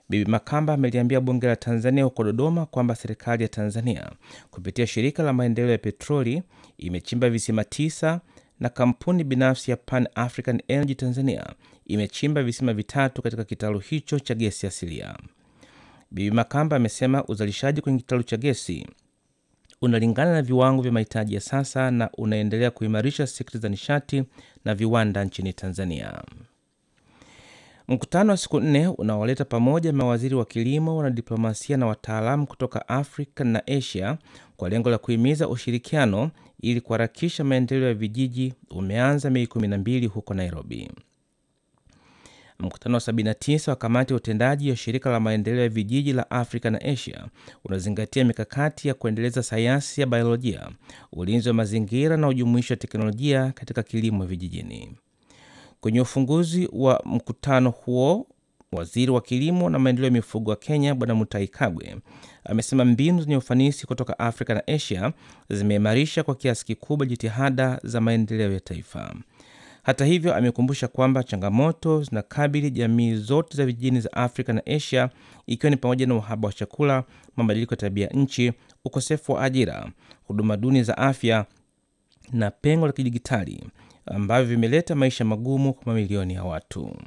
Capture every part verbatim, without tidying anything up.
Bibi Makamba ameliambia bunge la Tanzania huko Dodoma kwamba serikali ya Tanzania kupitia shirika la maendeleo ya petroli imechimba visima tisa na kampuni binafsi ya Pan African Energy Tanzania imechimba visima vitatu katika kitalu hicho cha gesi asilia. Bibi Makamba amesema uzalishaji kwenye kitalu cha gesi unalingana na viwango vya mahitaji ya sasa na unaendelea kuimarisha sekta za nishati na viwanda nchini Tanzania. Mkutano wa siku nne unaoleta pamoja mawaziri wa kilimo, wanadiplomasia na wataalamu kutoka Afrika na Asia kwa lengo la kuhimiza ushirikiano ili kuharakisha maendeleo ya vijiji umeanza Mei kumi na mbili huko Nairobi. Mkutano wa sabini na tisa wa kamati ya utendaji ya shirika la maendeleo ya vijiji la Afrika na Asia unazingatia mikakati ya kuendeleza sayansi ya biolojia, ulinzi wa mazingira na ujumuishi wa teknolojia katika kilimo vijijini. Kwenye ufunguzi wa mkutano huo, waziri wa kilimo na maendeleo ya mifugo wa Kenya Bwana Mutahi Kagwe amesema mbinu zenye ufanisi kutoka Afrika na Asia zimeimarisha kwa kiasi kikubwa jitihada za maendeleo ya taifa. Hata hivyo, amekumbusha kwamba changamoto zinakabili jamii zote za vijijini za Afrika na Asia, ikiwa ni pamoja na uhaba wa chakula, mabadiliko ya tabia nchi, ukosefu wa ajira, huduma duni za afya na pengo la kidijitali ambavyo vimeleta maisha magumu kwa mamilioni ya watu.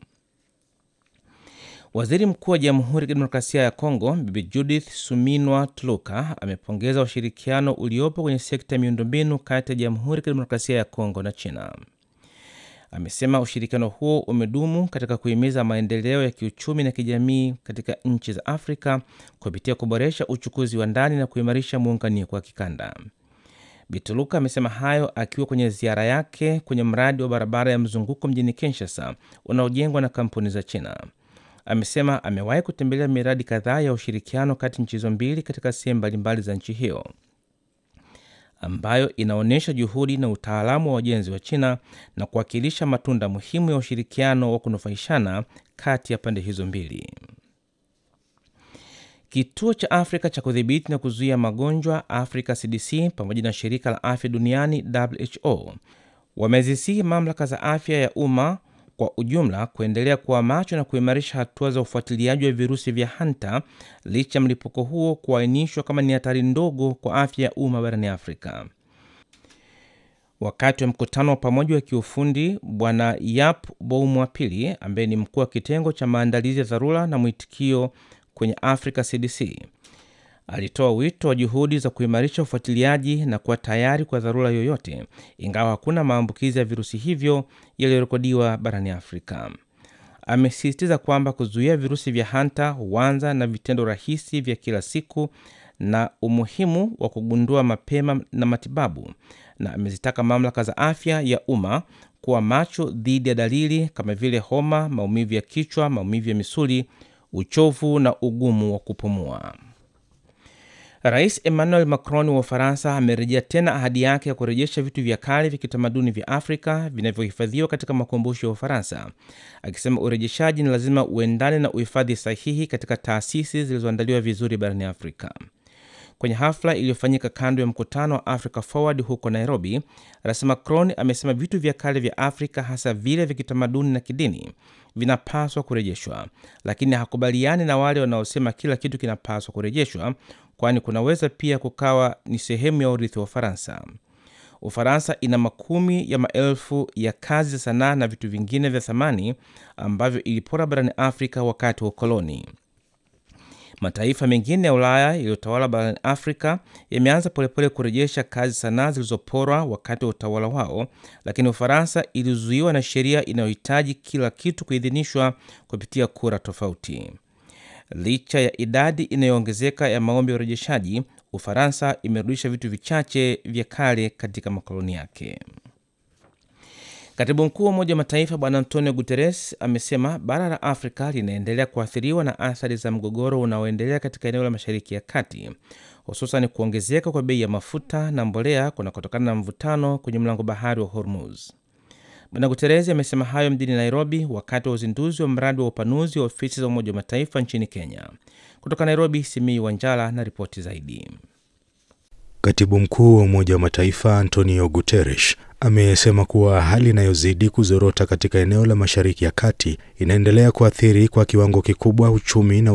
Waziri Mkuu wa Jamhuri ya Kidemokrasia ya Kongo, Bibi Judith Suminwa Tuluka, amepongeza ushirikiano uliopo kwenye sekta ya miundombinu kati ya Jamhuri ya Kidemokrasia ya Kongo na China. Amesema ushirikiano huo umedumu katika kuhimiza maendeleo ya kiuchumi na kijamii katika nchi za Afrika kupitia kuboresha uchukuzi wa ndani na kuimarisha muunganiko wa kikanda. Bituluka amesema hayo akiwa kwenye ziara yake kwenye mradi wa barabara ya mzunguko mjini Kinshasa unaojengwa na kampuni za China. Amesema amewahi kutembelea miradi kadhaa ya ushirikiano kati nchi hizo mbili katika sehemu mbalimbali za nchi hiyo, ambayo inaonyesha juhudi na utaalamu wa ujenzi wa China na kuwakilisha matunda muhimu ya ushirikiano wa kunufaishana kati ya pande hizo mbili. Kituo cha Afrika cha kudhibiti na kuzuia magonjwa Africa C D C pamoja na shirika la afya duniani W H O wamezisihi mamlaka za afya ya umma kwa ujumla kuendelea kuwa macho na kuimarisha hatua za ufuatiliaji wa virusi vya Hanta licha mlipuko huo kuainishwa kama ni hatari ndogo kwa afya ya umma barani Afrika. Wakati wa mkutano wa pamoja wa kiufundi, Bwana Yap Boumwapili ambaye ni mkuu wa kitengo cha maandalizi ya dharura na mwitikio kwenye Africa C D C alitoa wito wa juhudi za kuimarisha ufuatiliaji na kuwa tayari kwa dharura yoyote, ingawa hakuna maambukizi ya virusi hivyo yaliyorekodiwa barani Afrika. Amesisitiza kwamba kuzuia virusi vya Hanta huanza na vitendo rahisi vya kila siku na umuhimu wa kugundua mapema na matibabu, na amezitaka mamlaka za afya ya umma kuwa macho dhidi ya dalili kama vile homa, maumivu ya kichwa, maumivu ya misuli, uchovu na ugumu wa kupumua. Rais Emmanuel Macron wa Ufaransa amerejea tena ahadi yake ya kurejesha vitu vya kale vya kitamaduni vya Afrika vinavyohifadhiwa katika makumbusho ya Ufaransa, akisema urejeshaji ni lazima uendane na uhifadhi sahihi katika taasisi zilizoandaliwa vizuri barani Afrika. Kwenye hafla iliyofanyika kando ya mkutano wa Africa Forward huko Nairobi, Rais Macron amesema vitu vya kale vya Afrika, hasa vile vya kitamaduni na kidini, vinapaswa kurejeshwa, lakini hakubaliani na wale wanaosema kila kitu kinapaswa kurejeshwa, kwani kunaweza pia kukawa ni sehemu ya urithi wa Ufaransa. Ufaransa ina makumi ya maelfu ya kazi za sanaa na vitu vingine vya thamani ambavyo ilipora barani Afrika wakati wa ukoloni. Mataifa mengine ya Ulaya yaliyotawala barani Afrika yameanza polepole kurejesha kazi sanaa zilizoporwa wakati wa utawala wao, lakini Ufaransa ilizuiwa na sheria inayohitaji kila kitu kuidhinishwa kupitia kura tofauti. Licha ya idadi inayoongezeka ya maombi ya urejeshaji, Ufaransa imerudisha vitu vichache vya kale katika makoloni yake. Katibu Mkuu wa Umoja wa Mataifa Bwana Antonio Guterres amesema bara la Afrika linaendelea kuathiriwa na athari za mgogoro unaoendelea katika eneo la Mashariki ya Kati, hususan kuongezeka kwa bei ya mafuta na mbolea kunakotokana na mvutano kwenye mlango bahari wa Hormuz. Bwana Guterres amesema hayo mjini Nairobi wakati wa uzinduzi wa mradi wa upanuzi wa ofisi za Umoja wa Mataifa nchini Kenya. Kutoka Nairobi, Simi Wanjala na ripoti zaidi. Katibu Mkuu wa Umoja wa Mataifa Antonio Guterres amesema kuwa hali inayozidi kuzorota katika eneo la Mashariki ya Kati inaendelea kuathiri kwa kiwango kikubwa uchumi na